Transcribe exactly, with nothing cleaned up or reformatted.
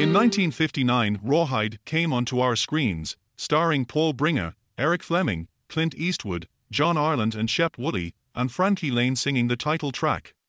In nineteen fifty-nine, Rawhide came onto our screens, starring Paul Bringer, Eric Fleming, Clint Eastwood, John Ireland and Shep Wooley, and Frankie Lane singing the title track.